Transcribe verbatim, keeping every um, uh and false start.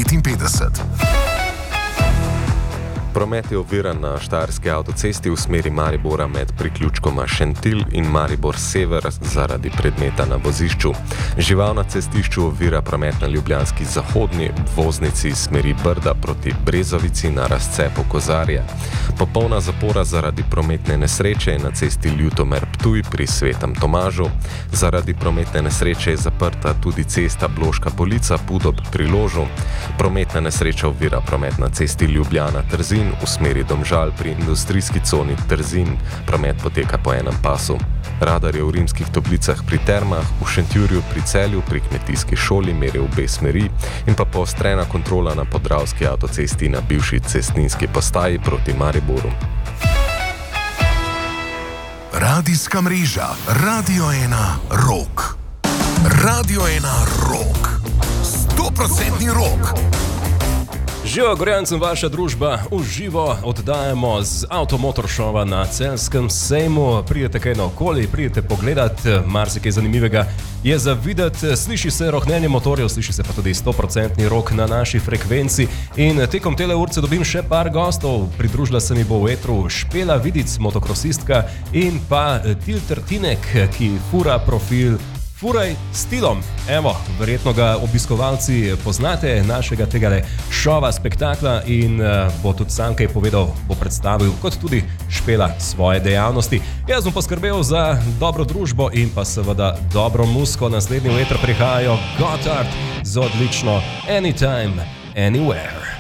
petinpetdeset. Promet je oviran na štajerski avtocesti v smeri Maribora med priključkoma Šentilj in Maribor Sever zaradi predmeta na vozišču. Žival na cestišču ovira promet na ljubljanski zahodni obvoznici iz smeri Brda proti Brezovici na razcepu Kozarje. Popolna zapora zaradi prometne nesreče je na cesti Ljutomer-Ptuj pri Svetem Tomažu. Zaradi prometne nesreče je zaprta tudi cesta Bloška Polica Pudob pri Ložu. Prometna nesreča ovira promet na cesti Ljubljana-Trzin v smeri Domžal pri industrijski coni Trzin. Promet poteka po enem pasu. Radar je v Rimskih Toplicah pri Termah, v Šentjurju pri Celju pri kmetijski šoli meril obe smeri in pa poostrena kontrola na Podravski avtocesti na bivši cestninski postaji proti Mariboru. Radijska mreža Radio ena Rock. Radio ena Rock. sto procentni rock. Živo, Gorjancem, vaša družba v živo oddajamo z Avtomotoršova na Celjskem sejmu. Pridete kaj naokoli, pridete pogledat, marsikaj zanimivega je za videti. Sliši se rohnenje motorjev, sliši se pa tudi sto procentni rock na naši frekvenci. In tekom tele urce dobim še par gostov. Pridružila se mi bo v etru Špela Vidic, motokrosistka, in pa Tilter Tinek, ki fura profil Furaj stilom. Evo, verjetno ga obiskovalci poznate, našega tegale šova, spektakla, in uh, bo tudi sam kaj povedal, bo predstavil kot tudi Špela svoje dejavnosti. Jaz bom poskrbel za dobro družbo in pa seveda dobro muziko. Naslednji veter prihajajo Gotthard z odlično Anytime, Anywhere.